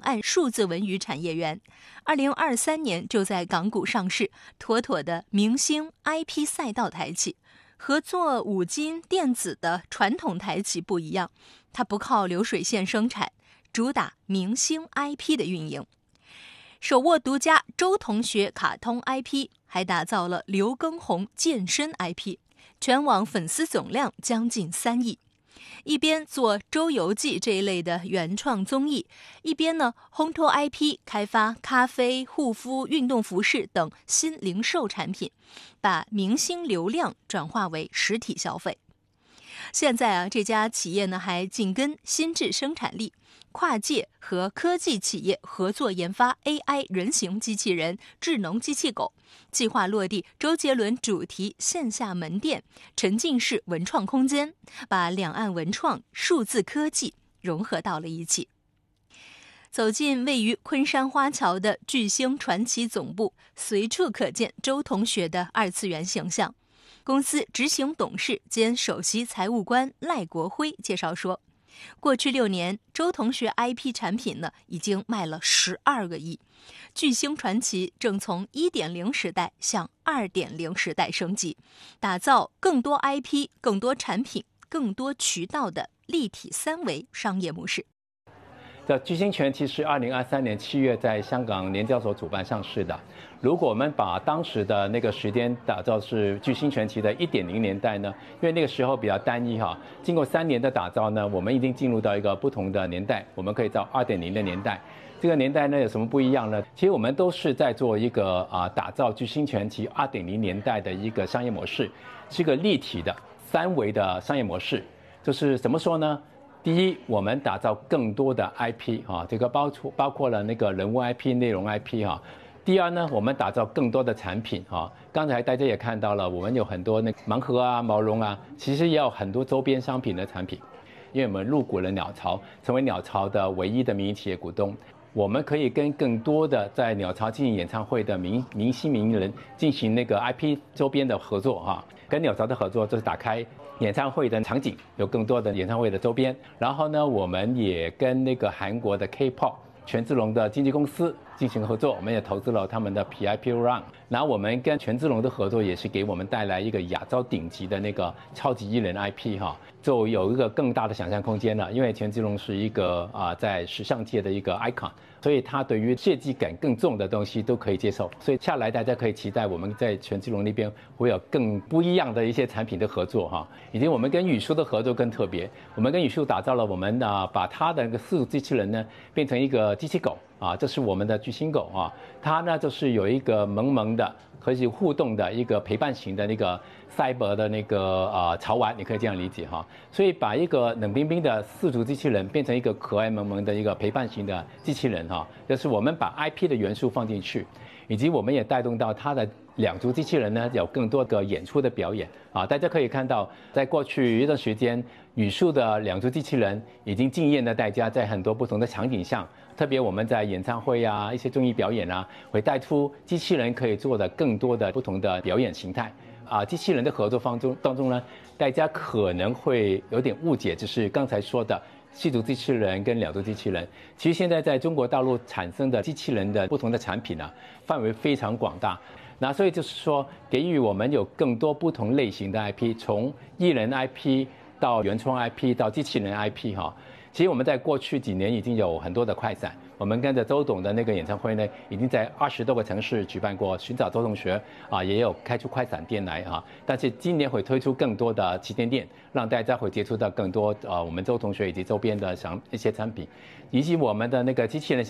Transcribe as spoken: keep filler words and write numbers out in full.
岸数字文娱产业园，二零二三年就在港股上市，妥妥的明星 I P 赛道台企。和做五金电子的传统台企不一样，它不靠流水线生产，主打明星 I P 的运营。手握独家周同学卡通 I P， 还打造了刘畊宏健身 I P， 全网粉丝总量将近三亿。一边做《周游记》这一类的原创综艺，一边呢烘托 I P， 开发咖啡、护肤、运动服饰等新零售产品，把明星流量转化为实体消费。现在啊，这家企业呢还紧跟新智生产力，跨界和科技企业合作研发 A I 人形机器人、智能机器狗，计划落地周杰伦主题线下门店、沉浸式文创空间，把两岸文创、数字科技融合到了一起。走进位于昆山花桥的巨星传奇总部，随处可见周同学的二次元形象。公司执行董事兼首席财务官赖国辉介绍说，过去六年，周同学 I P 产品呢已经卖了十二个亿。巨星传奇正从 一点零 时代向 二点零 时代升级，打造更多 I P、更多产品、更多渠道的立体三维商业模式。 这巨星传奇是二零二三年七月在香港联交所主办上市的。如果我们把当时的那个时间打造是巨星传奇的 一点零 年代呢，因为那个时候比较单一哈，经过三年的打造呢，我们已经进入到一个不同的年代，我们可以到 二点零 的年代。这个年代呢有什么不一样呢？其实我们都是在做一个啊打造巨星传奇 二点零 年代的一个商业模式，是一个立体的三维的商业模式。就是怎么说呢？第一，我们打造更多的 I P 啊，这个包括包括了那个人物 I P、内容 I P 哈。第二呢，我们打造更多的产品哈。刚才大家也看到了，我们有很多那盲盒啊、毛绒啊，其实也有很多周边商品的产品。因为我们入股了鸟巢，成为鸟巢的唯一的民营企业股东，我们可以跟更多的在鸟巢进行演唱会的明明星名人进行那个 I P 周边的合作哈。跟鸟巢的合作就是打开演唱会的场景，有更多的演唱会的周边。然后呢，我们也跟那个韩国的 K-pop 权志龙的经纪公司进行合作，我们也投资了他们的 P I P O Run。然后我们跟权志龙的合作也是给我们带来一个亚洲顶级的那个超级艺人 I P 哈，就有一个更大的想象空间了。因为权志龙是一个啊、呃、在时尚界的一个 icon， 所以他对于设计感更重的东西都可以接受。所以下来大家可以期待我们在权志龙那边会有更不一样的一些产品的合作哈。以及我们跟宇树的合作更特别，我们跟宇树打造了我们啊、呃、把他的那个四足机器人呢变成一个机器狗啊，这是我们的巨星狗啊，它呢就是有一个萌萌的可以互动的一个陪伴型的那个赛博的那个呃潮玩，你可以这样理解哈。所以把一个冷冰冰的四足机器人变成一个可爱萌萌的一个陪伴型的机器人哈，就是我们把 I P 的元素放进去，以及我们也带动到它的两足机器人呢有更多的演出的表演啊。大家可以看到，在过去一段时间，宇树的两足机器人已经惊艳了大家，在很多不同的场景上。特别我们在演唱会啊、一些综艺表演啊，会带出机器人可以做的更多的不同的表演形态啊。机器人的合作方中当中呢，大家可能会有点误解，就是刚才说的四足机器人跟两足机器人。其实现在在中国大陆产生的机器人的不同的产品啊，范围非常广大。那所以就是说，给予我们有更多不同类型的 I P， 从艺人 I P 到原创 I P 到机器人 I P 哈。其实我们在过去几年已经有很多的快闪，我们跟着周董的那个演唱会呢，已经在二十多个城市举办过寻找周同学啊，也有开出快闪店来啊。但是今年会推出更多的旗舰店，让大家会接触到更多呃我们周同学以及周边的想一些产品，以及我们的那个机器人。